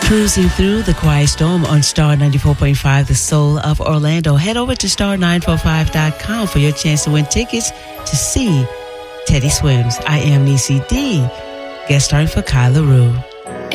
Cruising through the quiet storm on Star 94.5, the soul of Orlando. Head over to star945.com for your chance to win tickets to see Teddy Swims. I Am Niecy D, guest starring for Kyla Rue.